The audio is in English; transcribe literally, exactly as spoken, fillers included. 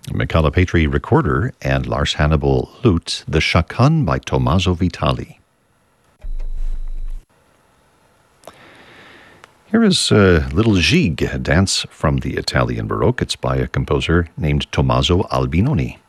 Michala Petri recorder, and Lars Hannibal lute, The Chaconne by Tommaso Vitali. Here is uh, Little Gigue, a dance from the Italian Baroque. It's by a composer named Tommaso Albinoni.